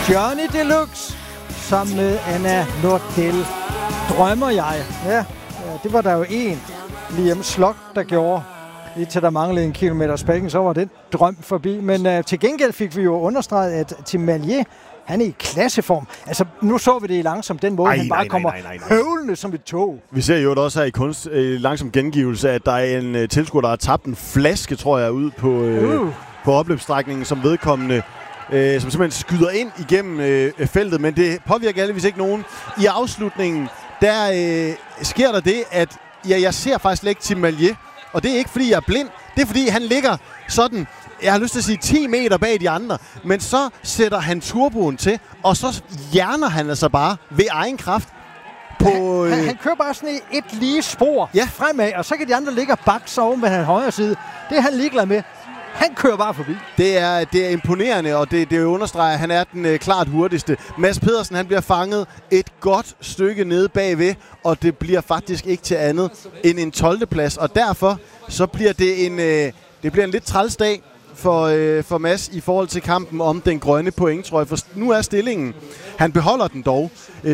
Johnny Deluxe sammen med Anna Nordell. Drømmer jeg. Ja, det var der jo en Liam Slock, der gjorde. Lige til der manglede en kilometer spækken, så var den drøm forbi. Men til gengæld fik vi jo understreget, at Tim Merlier, han er i klasseform. Altså, nu så vi det i langsomt den måde, han bare kommer høvlende som et tog. Vi ser jo også her i langsom gengivelse, at der er en tilskuer, der har tabt en flaske, tror jeg, ud på opløbsstrækningen, som vedkommende, som simpelthen skyder ind igennem feltet. Men det påvirker alligevis ikke nogen. I afslutningen, der sker der det, at jeg ser faktisk ikke Tim Merlier. Og det er ikke, fordi jeg er blind. Det er, fordi han ligger sådan, jeg har lyst til at sige 10 meter bag de andre. Men så sætter han turboen til, og så hjerner han altså bare ved egen kraft. Han kører bare sådan et lige spor fremad, og så kan de andre ligge og bakse oven ved hans højre side. Det er han ligeglad med. Han kører bare forbi. Det er imponerende, og det understreger, at han er den klart hurtigste. Mads Pedersen, han bliver fanget et godt stykke nede bagved, og det bliver faktisk ikke til andet end en 12. plads. Og derfor så bliver det en lidt træls dag for Mads i forhold til kampen om den grønne pointtrøje. For nu er stillingen, han beholder den dog.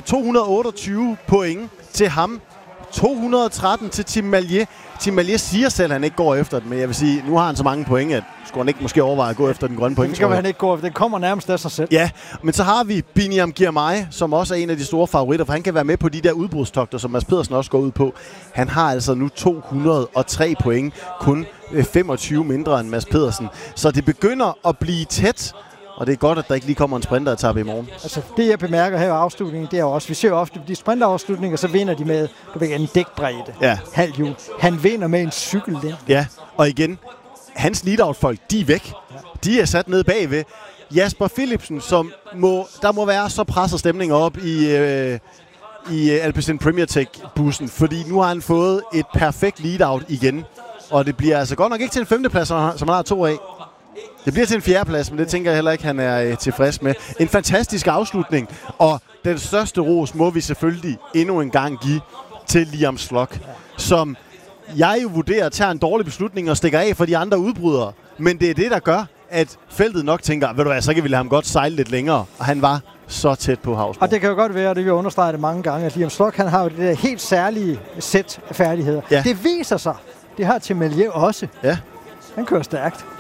228 point til ham. 213 til Tim Merlier. Tim Merlier siger selv, at han ikke går efter den, men jeg vil sige, nu har han så mange point, at skulle han ikke måske overveje at gå efter den grønne point. Det skal han ikke gå efter. Den kommer nærmest af sig selv. Ja, men så har vi Biniam Girmay, som også er en af de store favoritter, for han kan være med på de der udbrudstogter, som Mads Pedersen også går ud på. Han har altså nu 203 point, kun 25 mindre end Mads Pedersen. Så det begynder at blive tæt. Og det er godt, at der ikke lige kommer en sprinteretappe i morgen. Altså, det jeg bemærker her i afslutningen, det er også, vi ser jo ofte de sprinterafslutninger, så vinder de med en dækbredde. Halv hjul. Han vinder med en cykellængde. Ja, og igen, hans lead-out-folk, de er væk. Ja. De er sat ned bagved. Jasper Philipsen, som der må være så presset stemning op i Alpecin Premier Tech-bussen, fordi nu har han fået et perfekt lead-out igen. Og det bliver altså godt nok ikke til en 5. plads, som han har 2 af. Det bliver til en 4. plads, men det tænker jeg heller ikke, han er tilfreds med. En fantastisk afslutning, og den største ros må vi selvfølgelig endnu en gang give til Liam Slock, som jeg jo vurderer tager en dårlig beslutning og stikker af for de andre udbrydere. Men det er det, der gør, at feltet nok tænker, ved du hvad, så kan vi lade ham godt sejle lidt længere. Og han var så tæt på Havsborg. Og det kan jo godt være, og det vil understrege det mange gange, at Liam Slock, han har jo det der helt særlige sæt af færdigheder. Ja. Det viser sig, det har Tim Merlier også. Ja. Han kører stærkt.